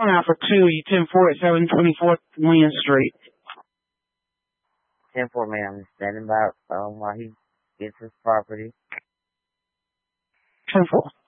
Out for 2, you 10-4 at 724 William Street. 10-4, man. I'm standing by while he gets his property. 10-4.